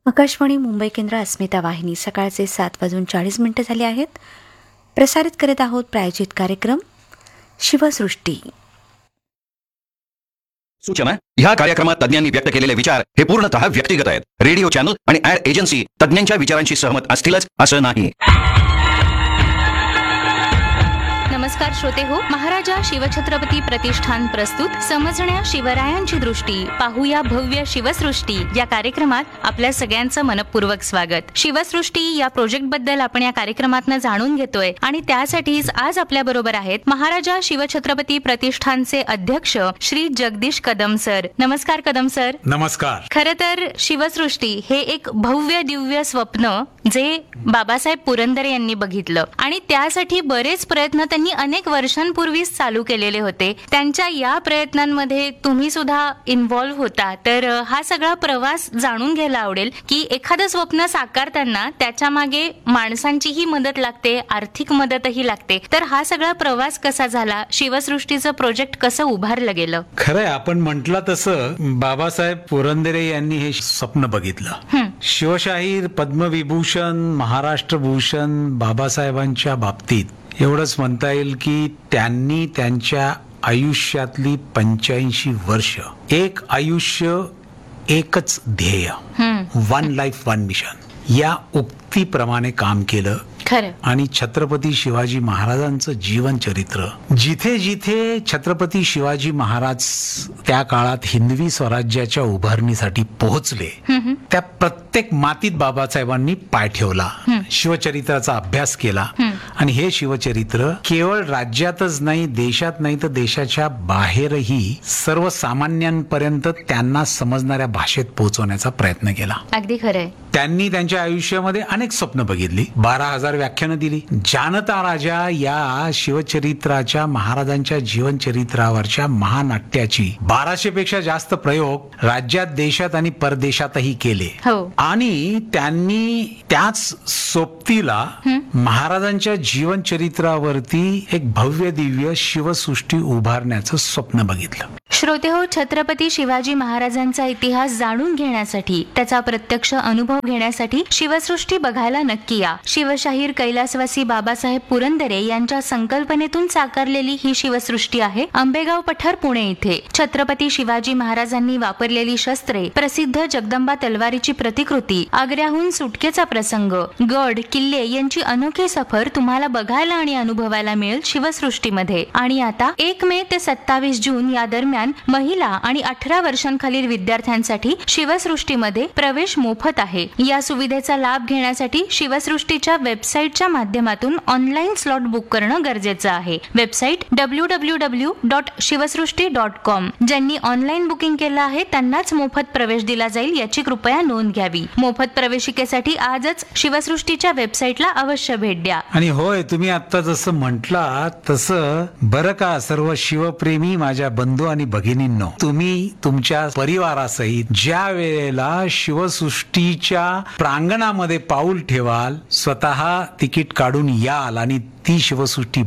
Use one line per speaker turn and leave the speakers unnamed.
आकाशवाणी मुंबई केंद्र अस्मिता वाहिनी सकाळचे 7:40 झाले आहेत. प्रसारित करीत आहोत प्रायोजित कार्यक्रम शिवसृष्टी.
सूचना: ह्या कार्यक्रमात तज्ञांनी व्यक्त केलेले विचार हे पूर्णतः व्यक्तिगत आहेत. रेडिओ चॅनल आणि ऍड एजन्सी तज्ञांच्या विचारांशी सहमत असतीलच असं नाही.
नमस्कार श्रोते हो, महाराजा शिवछत्रपती प्रतिष्ठान प्रस्तुत समजण्या शिवरायांची दृष्टी, पाहूया भव्य शिवसृष्टी या कार्यक्रमात आपल्या सगळ्यांचं मनपूर्वक स्वागत. शिवसृष्टी या प्रोजेक्ट बद्दल आपण या कार्यक्रमातनं जाणून घेतोय आणि त्यासाठीच आज आपल्या बरोबर आहेत महाराजा शिवछत्रपती प्रतिष्ठानचे अध्यक्ष श्री जगदीश कदम सर. नमस्कार कदम सर.
नमस्कार.
खरं तर शिवसृष्टी हे एक भव्य दिव्य स्वप्न जे बाबासाहेब पुरंदरे यांनी बघितलं आणि त्यासाठी बरेच प्रयत्न त्यांनी अनेक वर्षांपूर्वीच चालू केलेले होते. त्यांच्या या प्रयत्नांमध्ये तुम्ही सुद्धा इन्व्हॉल्व्ह होता. तर हा सगळा प्रवास जाणून घ्यायला आवडेल की एखादं स्वप्न साकारताना त्याच्या मागे माणसांचीही मदत लागते, आर्थिक मदतही लागते. तर हा सगळा प्रवास कसा झाला, शिवसृष्टीचं प्रोजेक्ट कसं उभारलं गेलं?
खरंय, आपण म्हटलं तसं बाबासाहेब पुरंदरे यांनी हे स्वप्न बघितलं. शिवशाहीर, पद्मविभूषण, महाराष्ट्रभूषण बाबासाहेबांच्या बाबतीत एवढंच म्हणता येईल की त्यांनी त्यांच्या आयुष्यातली 85 वर्ष एक आयुष्य एकच ध्येय, वन लाईफ वन मिशन या उक्तीप्रमाणे काम केलं.
खरं.
आणि छत्रपती शिवाजी महाराजांचं जीवन चरित्र, जिथे जिथे छत्रपती शिवाजी महाराज त्या काळात हिंदवी स्वराज्याच्या उभारणीसाठी पोहोचले त्या प्रत्येक मातीत बाबासाहेबांनी पाय ठेवला, शिवचरित्राचा अभ्यास केला. आणि हे शिवचरित्र केवळ राज्यातच नाही, देशात नाही, तर देशाच्या बाहेरही सर्वसामान्यांपर्यंत त्यांना समजणाऱ्या भाषेत पोहोचवण्याचा प्रयत्न केला.
अगदी खरंय.
त्यांनी त्यांच्या आयुष्यामध्ये अनेक स्वप्न बघितली, 12,000 व्याख्यानं दिली. जानता राजा या शिवचरित्राच्या, महाराजांच्या जीवनचरित्रावरच्या महानाट्याची 1200 पेक्षा जास्त प्रयोग राज्यात, देशात आणि परदेशातही केले. आणि त्यांनी त्याच सोबतीला महाराजांच्या जीवनचरित्रावरती एक भव्य दिव्य शिवसृष्टी उभारण्याचं स्वप्न बघितलं.
श्रोते हो, छत्रपती शिवाजी महाराजांचा इतिहास जाणून घेण्यासाठी, त्याचा प्रत्यक्ष अनुभव घेण्यासाठी शिवसृष्टी बघायला नक्की या. शिवशाहीर कैलासवासी बाबासाहेब पुरंदरे यांच्या संकल्पनेतून साकारलेली ही शिवसृष्टी आहे आंबेगाव पठार, पुणे इथे. छत्रपती शिवाजी महाराजांनी वापरलेली शस्त्रे, प्रसिद्ध जगदंबा तलवारीची प्रतिकृती, आग्र्याहून सुटकेचा प्रसंग, गड किल्ले यांची अनोखी सफर तुम्हाला बघायला आणि अनुभवायला मिळेल शिवसृष्टीमध्ये. आणि आता 1 मे ते 27 जून या दरम्यान महिला आणि 18 वर्षांखालील विद्यार्थ्यांसाठी शिवसृष्टीमध्ये प्रवेश मोफत आहे. या सुविधेचा लाभ घेण्यासाठी शिवसृष्टीच्या वेबसाईटच्या माध्यमातून ऑनलाईन स्लॉट बुक करणं गरजेचं आहे. Website www.shivasrushti.com. ज्यांनी ऑनलाईन बुकिंग केलं आहे त्यांनाच मोफत प्रवेश दिला जाईल याची कृपया नोंद घ्यावी. मोफत प्रवेशिकेसाठी आजच शिवसृष्टीच्या वेबसाईटला अवश्य भेट द्या.
आणि होय, तुम्ही आता जसं म्हटला तसं बरं का, सर्व शिवप्रेमी माझ्या बंधू आणि भगिनींनो, तुम्ही तुमच्या परिवारासहित ज्या वेळेला शिवसृष्टीच्या प्रांगणामध्ये पाऊल ठेवाल, स्वतः तिकीट काढून याल आणि ती शिवसृष्टी